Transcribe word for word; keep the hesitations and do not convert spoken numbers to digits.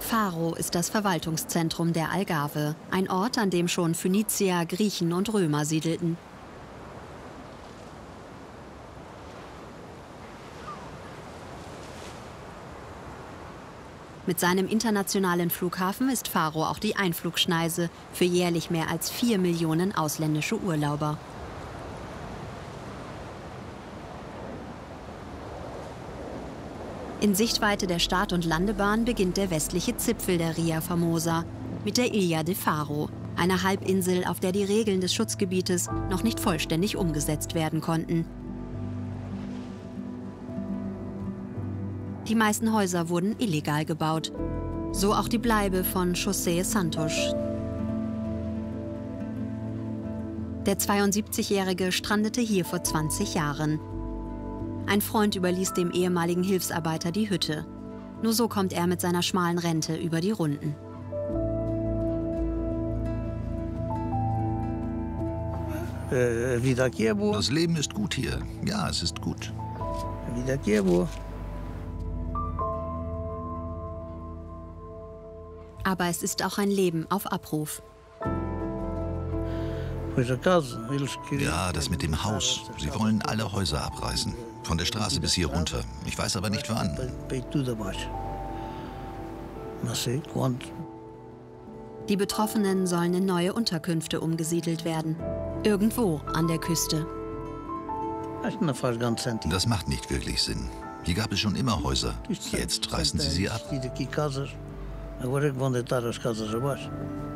Faro ist das Verwaltungszentrum der Algarve, ein Ort, an dem schon Phönizier, Griechen und Römer siedelten. Mit seinem internationalen Flughafen ist Faro auch die Einflugschneise für jährlich mehr als vier Millionen ausländische Urlauber. In Sichtweite der Start- und Landebahn beginnt der westliche Zipfel der Ria Formosa mit der Ilha de Faro, einer Halbinsel, auf der die Regeln des Schutzgebietes noch nicht vollständig umgesetzt werden konnten. Die meisten Häuser wurden illegal gebaut, so auch die Bleibe von José Santos. Der zweiundsiebzigjährige strandete hier vor zwanzig Jahren. Ein Freund überließ dem ehemaligen Hilfsarbeiter die Hütte. Nur so kommt er mit seiner schmalen Rente über die Runden. Das Leben ist gut hier. Ja, es ist gut. Aber es ist auch ein Leben auf Abruf. Ja, das mit dem Haus. Sie wollen alle Häuser abreißen. Von der Straße bis hier runter. Ich weiß aber nicht wann. Die Betroffenen sollen in neue Unterkünfte umgesiedelt werden. Irgendwo an der Küste. Das macht nicht wirklich Sinn. Hier gab es schon immer Häuser. Jetzt reißen sie sie ab.